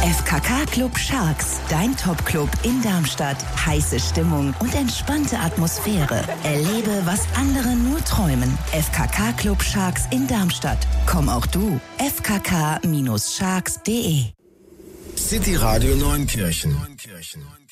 FKK Club Sharks, dein Top-Club in Darmstadt. Heiße Stimmung und entspannte Atmosphäre. Erlebe, was andere nur träumen. FKK Club Sharks in Darmstadt. Komm auch du. fkk-sharks.de City Radio Neunkirchen.